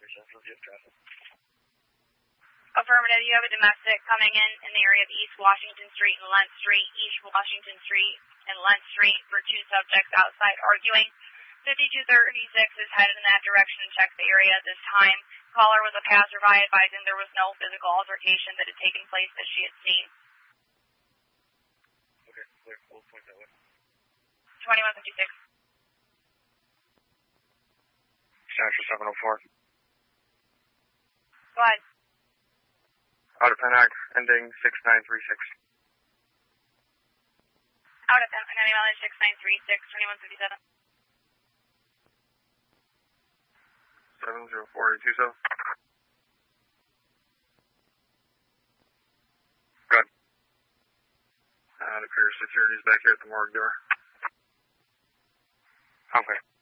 Affirmative, you have a domestic coming in the area of East Washington Street and Lent Street, East Washington Street and Lent Street for two subjects outside arguing. 5236 is headed in that direction and check the area at this time. Caller was a passerby advising there was no physical altercation that had taken place that she had seen. Okay, clear. We'll point that way. 2156. Central 704. Go ahead. Out of Penag, ending 6936. Out of Penag, mileage 6936, 2157. 70482, so. Good. It appears security's back here at the morgue door. Okay.